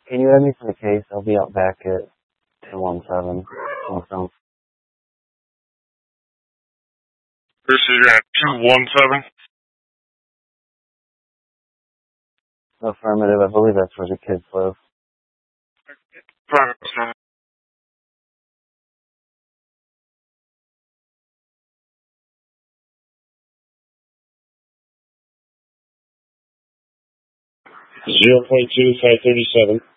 Can you add me for the case? I'll be out back at 1017. Awesome. This is at 217. Affirmative. I believe that's where the kids live. Private. 0.2537.